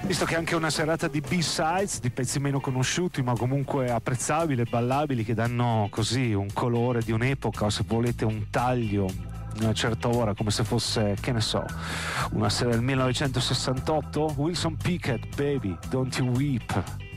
Visto che è anche una serata di B-sides, di pezzi meno conosciuti ma comunque apprezzabili e ballabili, che danno così un colore di un'epoca, o se volete un taglio in una certa ora, come se fosse, che ne so, una sera del 1968. Wilson Pickett, Baby, Don't You Weep.